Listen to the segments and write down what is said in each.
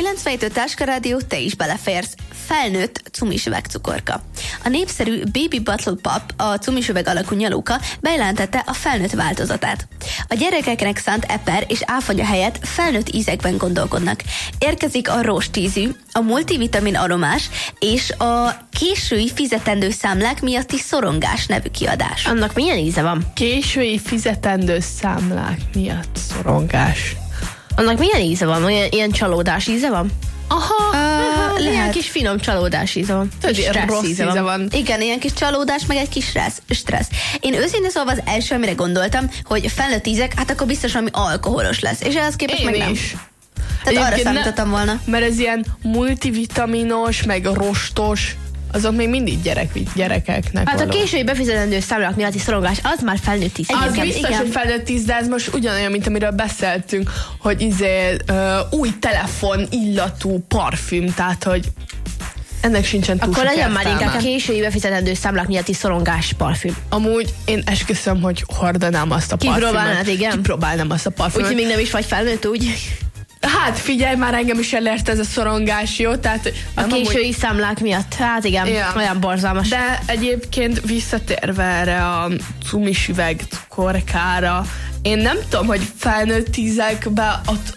97 Táskarádió, te is beleférsz. Felnőtt cumis üvegcukorka. A népszerű Baby Bottle Pop, a cumis üveg alakú nyalóka bejelentette a felnőtt változatát. A gyerekeknek szánt eper és áfanya helyett felnőtt ízekben gondolkodnak. Érkezik a rostízű, a multivitamin aromás és a késői fizetendő számlák miatti szorongás nevű kiadás. Annak milyen íze van? Késői fizetendő számlák miatt szorongás. Annak milyen íze van? Ilyen csalódás íze van? Aha, Ilyen lehet. kis finom csalódás íze van. tudod, ilyen Stressz rossz íze van. Igen, ilyen kis csalódás, meg egy kis stressz. Én őszintén szóval az első, amire gondoltam, hogy felnőtt ízek, hát akkor biztos valami alkoholos lesz. És ehhez képest meg Én nem. is. Tehát arra Egyébként számítottam volna. Mert ez ilyen multivitaminos, meg rostos, azok még mindig gyerekeknek Hát a való. késői befizetendő számlák miatti szorongás, az már felnőtt íz. Az Igen, biztos, igen. hogy felnőtt íz, de ez most ugyanolyan, mint amiről beszéltünk, hogy új telefon illatú parfüm, tehát, hogy ennek sincsen túl Akkor sok legyen már értelme. inkább késői befizetendő számlák miatti szorongás parfüm. Amúgy én esküszöm, hogy hordanám azt a parfümöt. Kipróbálnád, igen? Kipróbálnám azt a parfümöt. Úgyhogy még nem is vagy felnőtt, úgy? Hát figyelj, már engem is elért ez a szorongás, jó? Tehát A nem késői számlák miatt. Hát igen, Ja. olyan borzalmas. De egyébként visszatérve erre a cumis üveg cukorkára, én nem tudom, hogy felnőtt ízekbe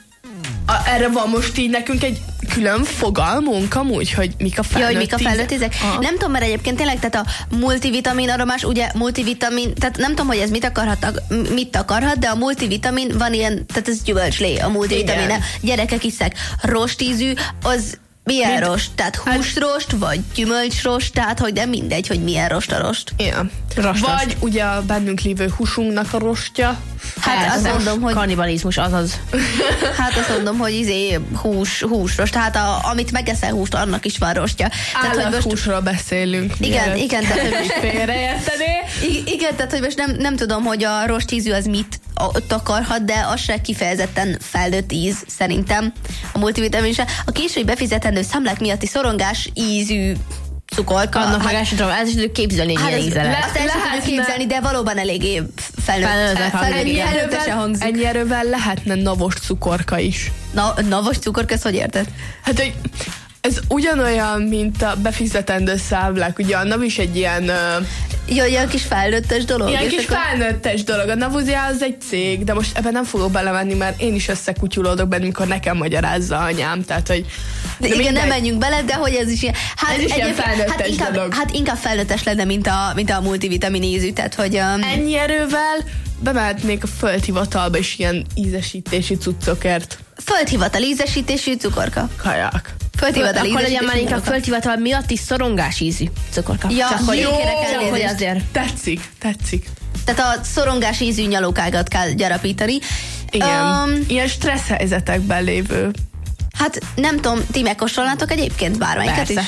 erre van most így nekünk egy külön fogalmunk amúgy, hogy mik a Ja, felnőtt hogy mik a felnőtt ízek? Aha. Nem tudom, mert egyébként tényleg, tehát a multivitamin aromás, ugye multivitamin, tehát nem tudom, hogy ez mit akarhat, de a multivitamin van ilyen, tehát ez gyümölcslé, a multivitamin. Igen. Gyerekek iszák. Rostízű, az milyen rost? Tehát húsrost, vagy gyümölcsrost, tehát hogy de mindegy, hogy milyen rost a rost. Igen. Rost. Vagy ugye a bennünk lévő húsunknak a rostja. Hát azt mondom, hogy Kannibalizmus, azaz. hát azt mondom, hogy húsrost, tehát amit megeszel húst, annak is van rostja. Tehát, hogy most Állathúsról beszélünk. igen, tehát, hogy most Félreértené. igen, tehát hogy most nem tudom, hogy a rostízű az mit takarhat, de az se kifejezetten felnőtt íz, szerintem. A multivitamin se. A késői befizetendő számlák miatti szorongás ízű cukorka. Annak meg el sem tudom, el sem tudjuk képzelni, hogy milyen íze lesz. azt el sem tudjuk képzelni, de valóban eléggé Felnőttnek hangzik, igen. felnőttesen hangzik. Ennyi erővel lehetne navos cukorka is. Navos cukorka, ezt hogy érted? Hát, hogy ez ugyanolyan, mint a befizetendő számlák. Ugye a NAV is egy ilyen Ilyen kis felnőttes dolog. ilyen és kis akkor- felnőttes dolog. A Navuzia az egy cég, de most ebben nem fogok belemenni, mert én is összekutyulódok benne, mikor nekem magyarázza anyám. Tehát, hogy De igen, nem menjünk bele, de hogy ez is ilyen... Hát Ez is ilyen egyébként- felnőttes dolog. Hát inkább felnőttes lenne, mint a multivitamin ízű, tehát hogy... ennyi erővel bemehetnék a földhivatalba is ilyen ízesítési cuccokért. Földhivatal ízesítésű cukorka. Kaják. Földhivatal Akkor legyen ízesítésű már inkább cukorka. földhivatal miatt is szorongás ízű cukorka. Ja, Csak hogy, jó, csak hogy elnézést. azért. Tetszik. Tehát a szorongás ízű nyalókágat kell gyarapítani. Igen. Ilyen stressz helyzetekben lévő. Hát nem tudom, ti megkóstolnátok egyébként bármelyiket is? Persze.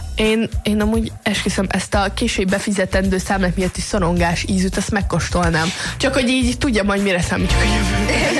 Én amúgy esküszöm, ezt a késői befizetendő számlák miatti szorongás ízűt, ezt megkóstolnám. Csak hogy így tudjam, hogy mire számítjuk a jövőben.